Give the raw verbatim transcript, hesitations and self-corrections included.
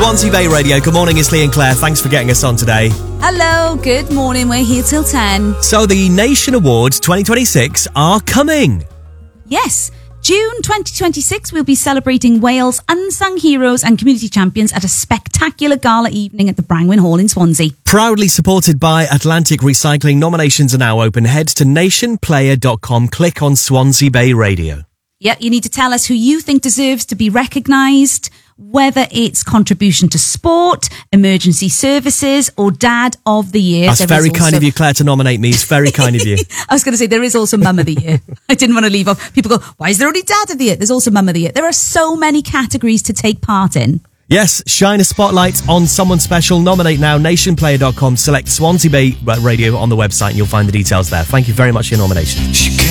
Swansea Bay Radio. Good morning, it's Lee and Claire. Thanks for getting us on today. Hello, good morning. We're here till ten. So the Nation Awards twenty twenty-six are coming. Yes, June twenty twenty-six, we'll be celebrating Wales' unsung heroes and community champions at a spectacular gala evening at the Brangwyn Hall in Swansea. Proudly supported by Atlantic Recycling, nominations are now open. Head to nation player dot com, click on Swansea Bay Radio. Yeah, you need to tell us who you think deserves to be recognised, whether it's contribution to sport, emergency services, or Dad of the Year. That's There very is kind also- of you, Claire, to nominate me. It's very kind of you. I was going to say, there is also Mum of the Year. I didn't want to leave off. People go, why is there only Dad of the Year? There's also Mum of the Year. There are so many categories to take part in. Yes, shine a spotlight on someone special. Nominate now, nation player dot com. Select Swansea Bay Radio on the website and you'll find the details there. Thank you very much for your nomination.